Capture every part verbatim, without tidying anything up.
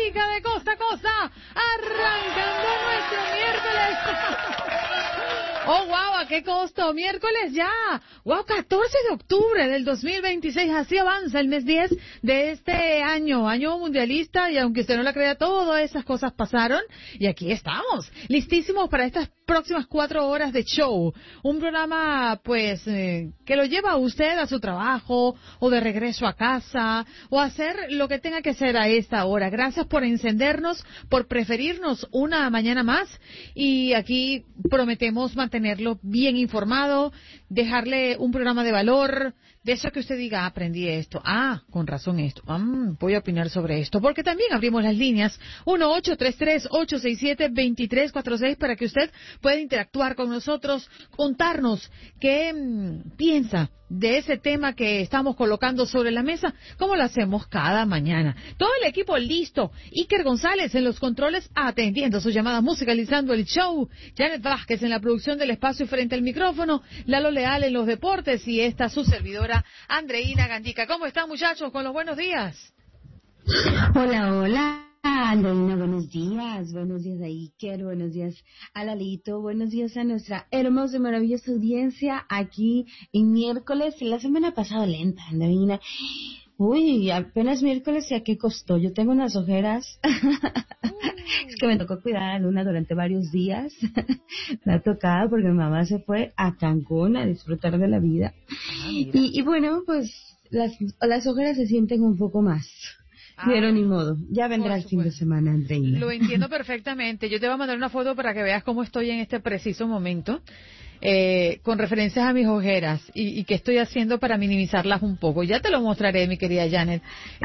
América de costa a costa, arrancando nuestro miércoles. Oh, wow, ¿a qué costo? Miércoles ya. Wow, catorce de octubre del dos mil veintiséis. Así avanza el mes diez de este año, año mundialista. Y aunque usted no la crea, todas esas cosas pasaron. Y aquí estamos, listísimos para estas próximas cuatro horas de show. Un programa, pues, eh, que lo lleva a usted a su trabajo, o de regreso a casa, o a hacer lo que tenga que hacer a esta hora. Gracias por encendernos, por preferirnos una mañana más. Y aquí prometemos mantenerlo bien informado, dejarle un programa de valor, de eso que usted diga, aprendí esto, ah, con razón esto, mm, voy a opinar sobre esto, porque también abrimos las líneas uno ocho tres tres, ocho seis siete, dos tres cuatro seis para que usted pueda interactuar con nosotros, contarnos qué mmm, piensa de ese tema que estamos colocando sobre la mesa, como lo hacemos cada mañana. Todo el equipo listo. Iker González en los controles atendiendo sus llamadas, musicalizando el show. Janet Vázquez en la producción del espacio y frente al micrófono. Lalo Leal en los deportes y esta su servidora Andreina Gandica. ¿Cómo están, muchachos? Con los buenos días. Hola, hola. Andreina, buenos días, buenos días a Iker, buenos días a Lalito, buenos días a nuestra hermosa y maravillosa audiencia aquí en miércoles. La semana pasada lenta, Andreina. Uy, apenas miércoles y a qué costó. Yo tengo unas ojeras. Es que me tocó cuidar a Luna durante varios días. Me ha tocado porque mi mamá se fue a Cancún a disfrutar de la vida. Ah, y, y bueno, pues las, las ojeras se sienten un poco más. Ah, pero ni modo, ya vendrá el fin de semana, Andreina. Lo entiendo perfectamente. Yo te voy a mandar una foto para que veas cómo estoy en este preciso momento, eh, con referencias a mis ojeras y, y qué estoy haciendo para minimizarlas un poco. Ya te lo mostraré, mi querida Janet.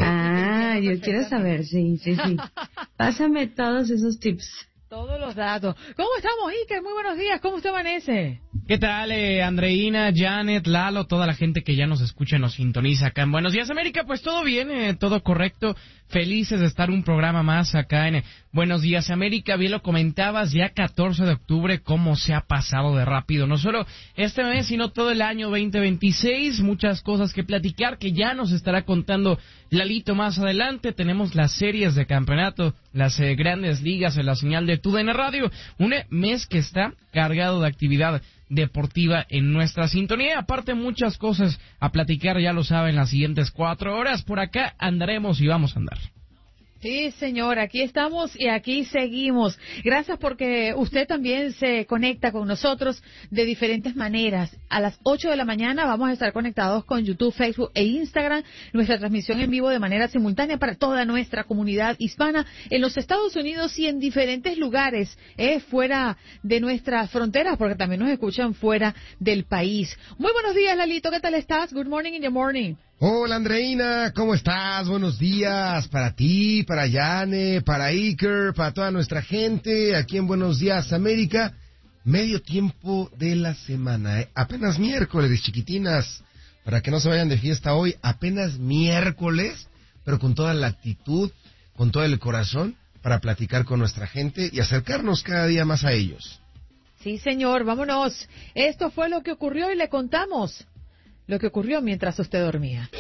Ah, eh, yo quiero saber, sí, sí, sí. Pásame todos esos tips. Todos los datos. ¿Cómo estamos, Iker? Muy buenos días. ¿Cómo usted amanece? ¿Qué tal, eh, Andreina, Janet, Lalo, toda la gente que ya nos escucha y nos sintoniza acá en Buenos Días, América? Pues todo bien, eh, todo correcto. Felices de estar un programa más acá en eh, Buenos Días, América. Bien lo comentabas, ya catorce de octubre, cómo se ha pasado de rápido. No solo este mes, sino todo el año veinte veintiséis. Muchas cosas que platicar que ya nos estará contando Lalito más adelante. Tenemos las series de campeonato, las eh, grandes ligas en la señal de T U D N Radio. Un eh, mes que está cargado de actividad deportiva en nuestra sintonía. Aparte, muchas cosas a platicar, ya lo saben, las siguientes cuatro horas. Por acá andaremos y vamos a andar. Sí, señor, aquí estamos y aquí seguimos. Gracias porque usted también se conecta con nosotros de diferentes maneras. A las ocho de la mañana vamos a estar conectados con YouTube, Facebook e Instagram. Nuestra transmisión en vivo de manera simultánea para toda nuestra comunidad hispana en los Estados Unidos y en diferentes lugares, eh, fuera de nuestras fronteras, porque también nos escuchan fuera del país. Muy buenos días, Lalito, ¿qué tal estás? Good morning in the morning. Hola, Andreina, ¿cómo estás? Buenos días para ti, para Yane, para Iker, para toda nuestra gente aquí en Buenos Días, América. Medio tiempo de la semana, ¿eh? Apenas miércoles, chiquitinas, para que no se vayan de fiesta hoy, apenas miércoles, pero con toda la actitud, con todo el corazón, para platicar con nuestra gente y acercarnos cada día más a ellos. Sí, señor, vámonos. Esto fue lo que ocurrió y le contamos lo que ocurrió mientras usted dormía.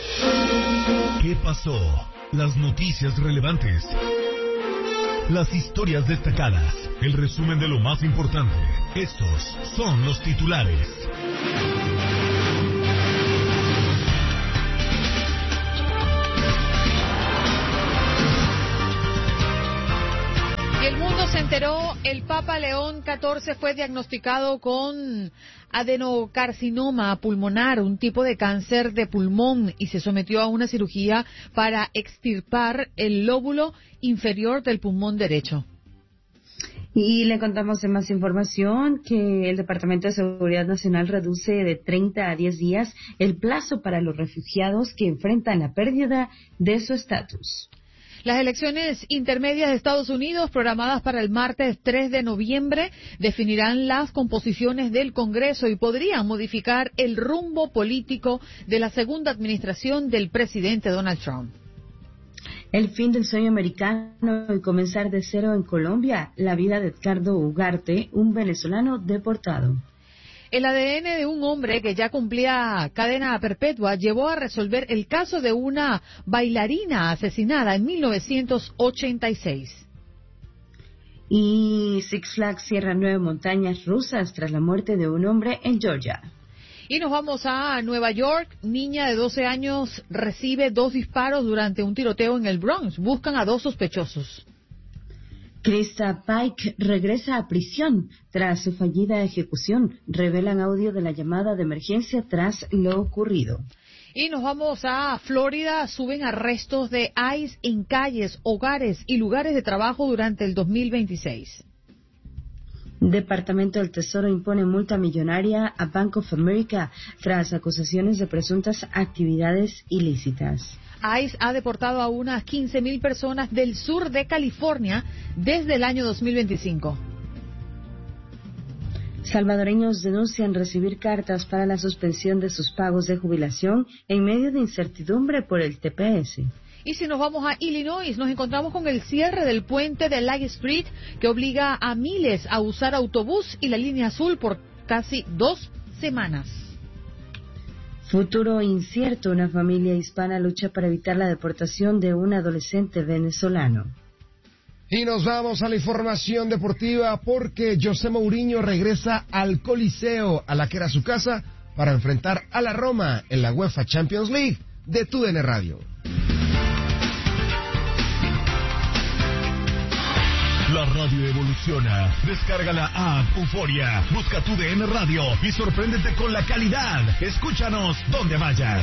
¿Qué pasó? Las noticias relevantes. Las historias destacadas. El resumen de lo más importante. Estos son los titulares. Y el mundo se enteró, el Papa León catorce fue diagnosticado con adenocarcinoma pulmonar, un tipo de cáncer de pulmón, y se sometió a una cirugía para extirpar el lóbulo inferior del pulmón derecho. Y le contamos de más información que el Departamento de Seguridad Nacional reduce de treinta a diez días el plazo para los refugiados que enfrentan la pérdida de su estatus. Las elecciones intermedias de Estados Unidos, programadas para el martes tres de noviembre, definirán las composiciones del Congreso y podrían modificar el rumbo político de la segunda administración del presidente Donald Trump. El fin del sueño americano y comenzar de cero en Colombia, la vida de Edgardo Ugarte, un venezolano deportado. El A D N de un hombre que ya cumplía cadena perpetua llevó a resolver el caso de una bailarina asesinada en mil novecientos ochenta y seis. Y Six Flags cierra nueve montañas rusas tras la muerte de un hombre en Georgia. Y nos vamos a Nueva York. Niña de doce años recibe dos disparos durante un tiroteo en el Bronx. Buscan a dos sospechosos. Krista Pike regresa a prisión tras su fallida ejecución. Revelan audio de la llamada de emergencia tras lo ocurrido. Y nos vamos a Florida. Suben arrestos de ICE en calles, hogares y lugares de trabajo durante el dos mil veintiséis. Departamento del Tesoro impone multa millonaria a Bank of America tras acusaciones de presuntas actividades ilícitas. ICE ha deportado a unas quince mil personas del sur de California desde el año dos mil veinticinco. Salvadoreños denuncian recibir cartas para la suspensión de sus pagos de jubilación en medio de incertidumbre por el T P S. Y si nos vamos a Illinois, nos encontramos con el cierre del puente de Lake Street que obliga a miles a usar autobús y la línea azul por casi dos semanas. Futuro incierto. Una familia hispana lucha para evitar la deportación de un adolescente venezolano. Y nos vamos a la información deportiva porque José Mourinho regresa al Coliseo, a la que era su casa, para enfrentar a la Roma en la UEFA Champions League de T U D N Radio. La radio evoluciona. Descarga la app Euforia. Busca T U D N Radio y sorpréndete con la calidad. Escúchanos donde vayas.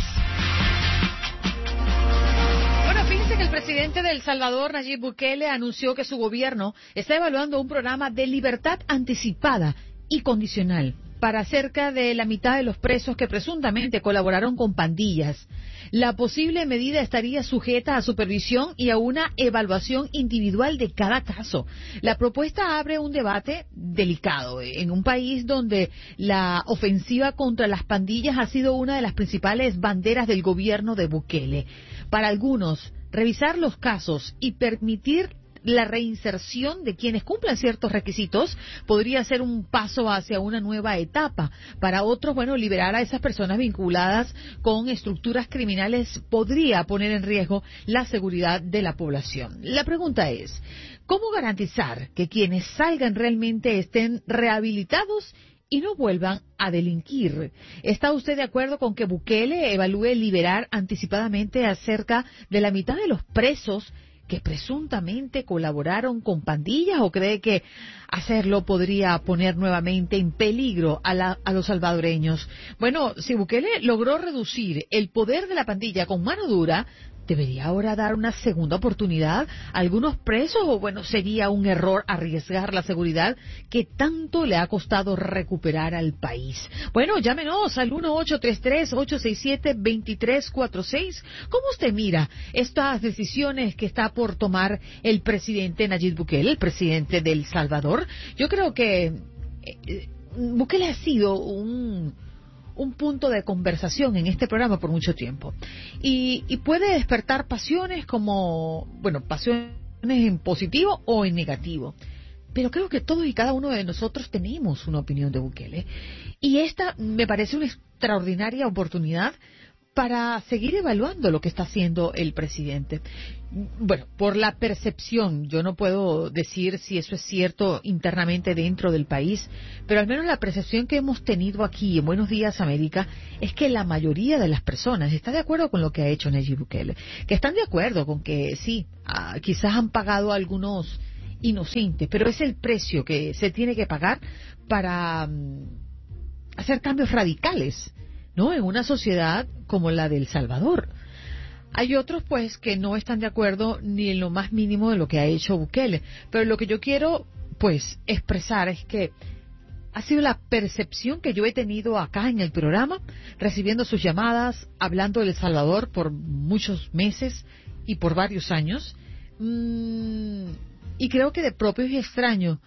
Bueno, fíjense que el presidente de El Salvador, Nayib Bukele, anunció que su gobierno está evaluando un programa de libertad anticipada y condicional para cerca de la mitad de los presos que presuntamente colaboraron con pandillas. La posible medida estaría sujeta a supervisión y a una evaluación individual de cada caso. La propuesta abre un debate delicado en un país donde la ofensiva contra las pandillas ha sido una de las principales banderas del gobierno de Bukele. Para algunos, revisar los casos y permitir la reinserción de quienes cumplan ciertos requisitos podría ser un paso hacia una nueva etapa. Para otros, bueno, liberar a esas personas vinculadas con estructuras criminales podría poner en riesgo la seguridad de la población. La pregunta es, ¿cómo garantizar que quienes salgan realmente estén rehabilitados y no vuelvan a delinquir? ¿Está usted de acuerdo con que Bukele evalúe liberar anticipadamente a cerca de la mitad de los presos que presuntamente colaboraron con pandillas, o cree que hacerlo podría poner nuevamente en peligro a, la, a los salvadoreños? Bueno, si Bukele logró reducir el poder de la pandilla con mano dura, ¿debería ahora dar una segunda oportunidad a algunos presos, o bueno, sería un error arriesgar la seguridad que tanto le ha costado recuperar al país? Bueno, llámenos al uno ocho tres tres, ocho seis siete, dos tres cuatro seis. ¿Cómo usted mira estas decisiones que está por tomar el presidente Nayib Bukele, el presidente de El Salvador? Yo creo que eh, Bukele ha sido un... un punto de conversación en este programa por mucho tiempo. Y, y puede despertar pasiones como, bueno, pasiones en positivo o en negativo. Pero creo que todos y cada uno de nosotros tenemos una opinión de Bukele. Y esta me parece una extraordinaria oportunidad para seguir evaluando lo que está haciendo el presidente. Bueno, por la percepción, yo no puedo decir si eso es cierto internamente dentro del país, pero al menos la percepción que hemos tenido aquí en Buenos Días América es que la mayoría de las personas está de acuerdo con lo que ha hecho Nayib Bukele, que están de acuerdo con que sí, ah, quizás han pagado a algunos inocentes, pero es el precio que se tiene que pagar para um, hacer cambios radicales, ¿no?, en una sociedad como la de El Salvador. Hay otros, pues, que no están de acuerdo ni en lo más mínimo de lo que ha hecho Bukele. Pero lo que yo quiero, pues, expresar es que ha sido la percepción que yo he tenido acá en el programa, recibiendo sus llamadas, hablando de El Salvador por muchos meses y por varios años. Mm, y creo que de propio y extraño,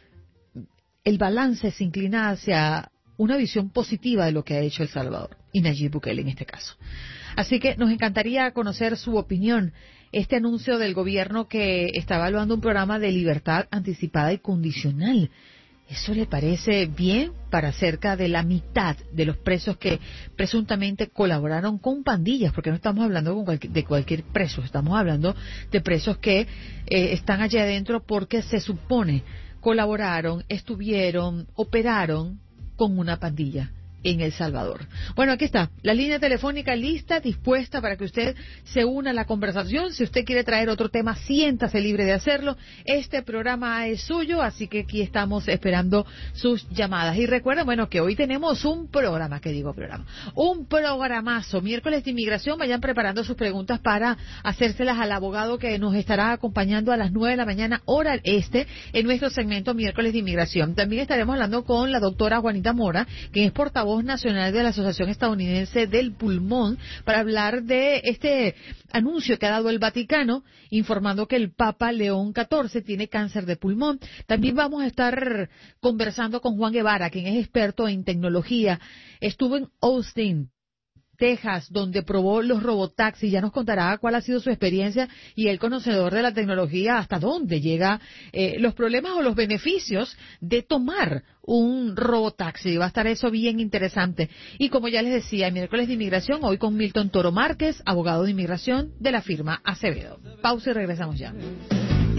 el balance se inclina hacia una visión positiva de lo que ha hecho El Salvador y Nayib Bukele en este caso. Así que nos encantaría conocer su opinión. Este anuncio del gobierno que está evaluando un programa de libertad anticipada y condicional, ¿Eso le parece bien para cerca de la mitad de los presos que presuntamente colaboraron con pandillas? Porque no estamos hablando con cualquier, de cualquier preso, estamos hablando de presos que eh, están allá adentro porque se supone colaboraron, estuvieron, operaron con una pandilla en El Salvador. Bueno, aquí está, la línea telefónica lista, dispuesta para que usted se una a la conversación. Si usted quiere traer otro tema, siéntase libre de hacerlo. Este programa es suyo, así que aquí estamos esperando sus llamadas. Y recuerden, bueno, que hoy tenemos un programa, ¿qué digo programa? Un programazo, miércoles de inmigración. Vayan preparando sus preguntas para hacérselas al abogado que nos estará acompañando a las nueve de la mañana, hora este, en nuestro segmento miércoles de inmigración. También estaremos hablando con la doctora Juanita Mora, que es portavoz nacional de la Asociación Estadounidense del Pulmón, para hablar de este anuncio que ha dado el Vaticano informando que el Papa León catorce tiene cáncer de pulmón. También vamos a estar conversando con Juan Guevara, quien es experto en tecnología. Estuvo en Austin, Texas, donde probó los robotaxis. Ya nos contará cuál ha sido su experiencia, y el conocedor de la tecnología, hasta dónde llega eh, los problemas o los beneficios de tomar un robotaxi. Va a estar eso bien interesante. Y como ya les decía, miércoles de inmigración, hoy con Milton Toro Márquez, abogado de inmigración de la firma Acevedo. Pausa y regresamos ya.